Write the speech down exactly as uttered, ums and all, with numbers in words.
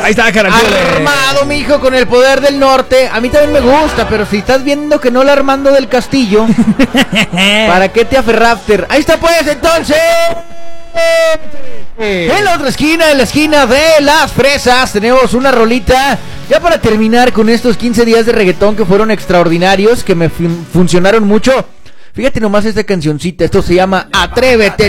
Ahí está, Caracoles. Armado, mijo, con el poder del norte. A mí también me gusta, pero si estás viendo que no la Armando del Castillo, ¿para qué te aferraste? Ahí está, pues, entonces. En la otra esquina, en la esquina de las fresas, tenemos una rolita. Ya para terminar con estos quince días de reggaetón que fueron extraordinarios, que me fun- funcionaron mucho. Fíjate nomás esta cancioncita, esto se llama Atrévete.